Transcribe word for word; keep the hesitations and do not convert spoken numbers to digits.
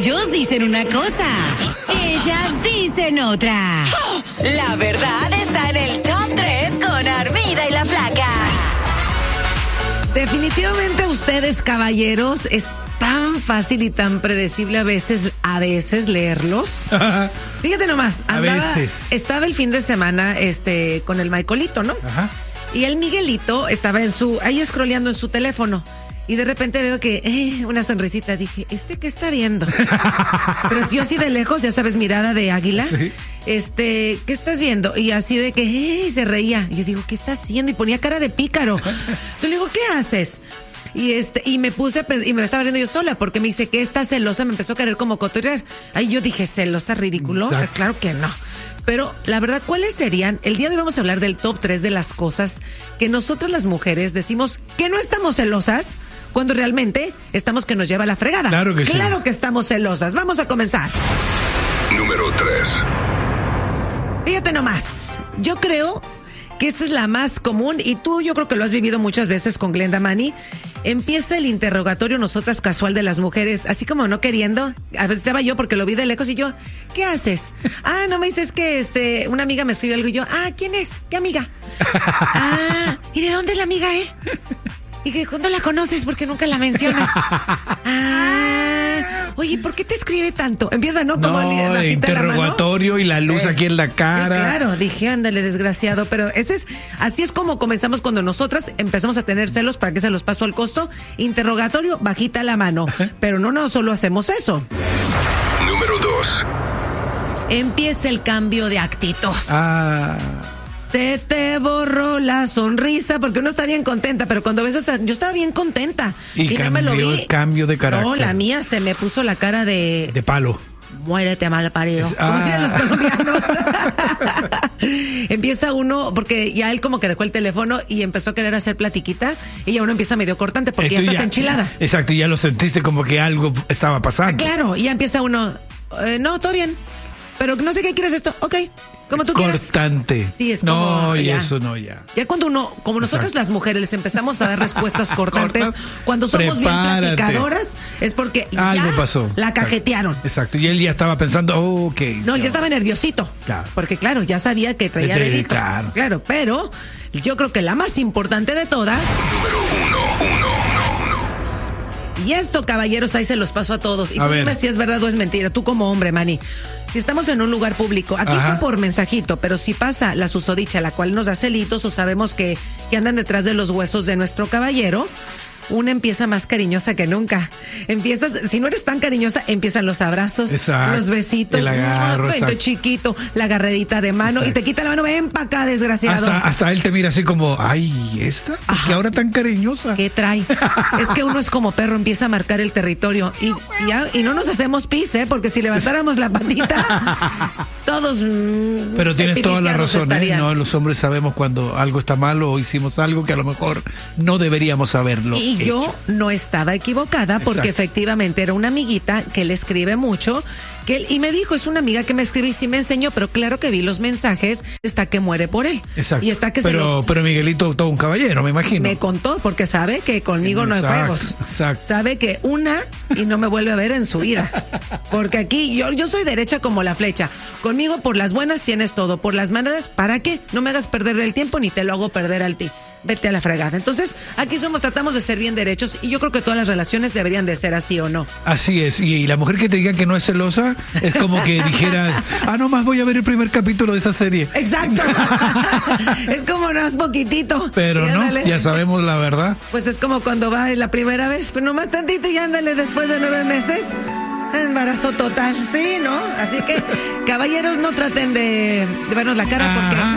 Ellos dicen una cosa, ellas dicen otra. La verdad está en el top tres con Armida y la Flaca. Definitivamente ustedes, caballeros, es tan fácil y tan predecible a veces, a veces leerlos. Fíjate nomás, andaba, a veces. Estaba el fin de semana este, con el Michaelito, ¿no? Ajá. Y el Miguelito estaba en su, ahí scrolleando en su teléfono. Y de repente veo que, eh, una sonrisita. Dije, ¿este qué está viendo? Pero yo así de lejos, ya sabes, mirada de águila. ¿Sí? Este, ¿qué estás viendo? Y así de que, eh, se reía. Y yo digo, ¿qué está haciendo? Y ponía cara de pícaro. Entonces le digo, ¿qué haces? Y este, y me puse, a, y me estaba riendo yo sola, porque me dice que está celosa, me empezó a querer como cotorrear. Ahí yo dije, ¿celosa, ridículo? Exacto. Claro que no. Pero la verdad, ¿cuáles serían? El día de hoy vamos a hablar del top tres de las cosas que nosotras las mujeres decimos que no estamos celosas, cuando realmente estamos que nos lleva la fregada. Claro que sí. Claro que estamos celosas. Vamos a comenzar. Número tres. Fíjate nomás, yo creo que esta es la más común y tú yo creo que lo has vivido muchas veces con Glenda Mani. Empieza el interrogatorio nosotras casual de las mujeres, así como no queriendo. A veces estaba yo porque lo vi de lejos y yo, ¿qué haces? Ah, no me dices que este una amiga me escribió algo y yo, ah, ¿quién es? ¿Qué amiga? Ah, ¿y de dónde es la amiga, eh? Y que cuando la conoces porque nunca la mencionas. Ah, oye, ¿por qué te escribe tanto? Empieza, ¿no? Como no, el interrogatorio la y la luz eh, aquí en la cara. Eh, claro, dije, ándale, desgraciado. Pero ese es, así es como comenzamos cuando nosotras empezamos a tener celos. ¿Para qué se los paso al costo? Interrogatorio, bajita la mano. Pero no, no solo hacemos eso. Número dos. Empieza el cambio de actitud. Ah... Se te borró la sonrisa porque uno está bien contenta, pero cuando ves esa, yo estaba bien contenta. Y, y cambió, no me lo vi. El cambio de carácter. No, la mía se me puso la cara de... De palo. Muérete, mal parido. Es, ah. Como dirían los colombianos. Empieza uno, porque ya él como que dejó el teléfono y empezó a querer hacer platiquita y ya uno empieza medio cortante porque Esto ya estás ya, enchilada. Exacto, y ya lo sentiste como que algo estaba pasando. Ah, claro, y ya empieza uno, eh, no, todo bien, pero no sé qué quieres esto, ok. Como tú quieras. Cortante. Sí, es como... No, y ya. eso no, ya. Ya cuando uno, como nosotros Exacto. las mujeres, les empezamos a dar respuestas cortantes, Cortas, cuando somos prepárate. bien platicadoras, es porque Algo ya pasó. la cajetearon. Exacto. Exacto. Y él ya estaba pensando, oh, ok. No, so. él ya estaba nerviosito. Claro. Porque claro, ya sabía que traía delito. Claro. Claro, pero yo creo que la más importante de todas... Número uno, uno, uno. Y esto, caballeros, ahí se los paso a todos. Y a tú ver. dime si es verdad o es mentira. Tú como hombre, Manny. Si estamos en un lugar público, aquí Ajá. fue por mensajito, pero si pasa la susodicha, la cual nos da celitos o sabemos que, que andan detrás de los huesos de nuestro caballero, una empieza más cariñosa que nunca. Empiezas, si no eres tan cariñosa, empiezan los abrazos, exacto. los besitos, el agarro, el chiquito, la agarredita de mano exacto. y te quita la mano, ven pa' acá, desgraciado. Hasta, hasta él te mira así como, ay, ¿esta? ¿Por qué ahora tan cariñosa? ¿Qué trae? Es que uno es como perro, empieza a marcar el territorio y, y, ya, y no nos hacemos pis, ¿eh? Porque si levantáramos la patita, todos mmm, pero tienes toda la razón, ¿eh? No, los hombres sabemos cuando algo está mal o hicimos algo que a lo mejor no deberíamos saberlo. Y hecho. yo no estaba equivocada porque Exacto. efectivamente era una amiguita que le escribe mucho que él, y me dijo, es una amiga que me escribe y sí me enseñó, pero claro que vi los mensajes, está que muere por él. Exacto. Y está que pero, se lo... pero Miguelito, todo un caballero, me imagino. Me contó, porque sabe que conmigo no hay juegos. Exacto. Sabe que una y no me vuelve a ver en su vida. Porque aquí yo, yo soy derecha como la flecha. Conmigo por las buenas tienes todo, por las malas, ¿para qué? No me hagas perder el tiempo ni te lo hago perder al ti. Vete a la fregada. Entonces, aquí somos, tratamos de ser bien derechos y yo creo que todas las relaciones deberían de ser así o no. Así es. Y, y la mujer que te diga que no es celosa es como que dijeras, ah, nomás voy a ver el primer capítulo de esa serie. Exacto. Es como no es poquitito. Pero no, ándale. Ya sabemos la verdad. Pues es como cuando va la primera vez, pero nomás tantito y ándale después de nueve meses. Embarazo total, sí, ¿no? Así que, caballeros, no traten de, de vernos la cara porque... Ajá.